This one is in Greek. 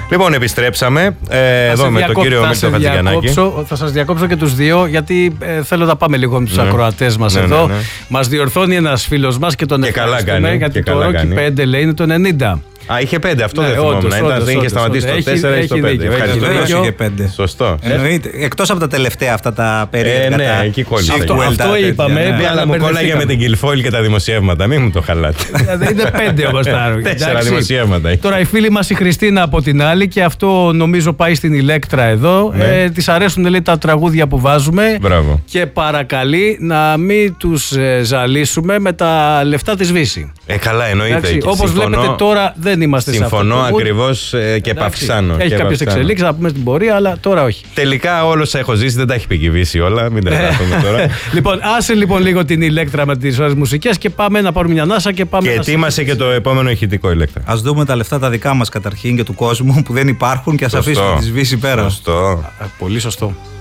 Λοιπόν, επιστρέψαμε εδώ με τον κύριο Μίλτο Χατζηγιαννάκη. Θα σας διακόψω και τους δύο, γιατί θέλω να πάμε λίγο με τους ακροατές μας εδώ. Ναι. Μας διορθώνει ένας φίλος μας και τον ευχαριστούμε, γιατί το Rocky 5 λέει είναι το 90. Α, είχε 5, αυτό δεν θυμόμουν. Δεν είχε σταματήσει το 4, έχει το 5. Ευχαριστώ. Είχε 5. Σωστό. Εκτός από τα τελευταία αυτά τα περίεργα. Ναι, εκεί κόλλησε. Αυτό είπαμε. Ναι, αλλά μου κόλλαγε με την Κιλφόλ και τα δημοσιεύματα. Μην μου το χαλάτε. Είναι 5 όμως τα 4 δημοσιεύματα. Τώρα η φίλη μας η Χριστίνα από την άλλη, και αυτό νομίζω πάει στην Ηλέκτρα εδώ. Της αρέσουν, λέει, τα τραγούδια που βάζουμε. Και παρακαλεί να μην τους ζαλίσουμε με τα λεφτά της Βύση. Καλά, εννοείται. Όπως βλέπετε τώρα δεν είμαστε σε αυτό. Συμφωνώ ακριβώς και επαυξάνω. Έχει κάποιες εξελίξεις, να πούμε στην πορεία, αλλά τώρα όχι. Τελικά όλο όσα έχω ζήσει δεν τα έχει πηγηβήσει όλα. Μην τρελαθούμε τώρα. Λοιπόν, άσε λοιπόν λίγο την Ηλέκτρα με τις ωραίες μουσικές και πάμε να πάρουμε μια ανάσα και πάμε. Και ετοίμασε και το επόμενο ηχητικό Ηλέκτρα. Ας δούμε τα λεφτά τα δικά μας καταρχήν και του κόσμου που δεν υπάρχουν και ας αφήσουμε τη Βύση πέρα. Σωστό. Πολύ σωστό.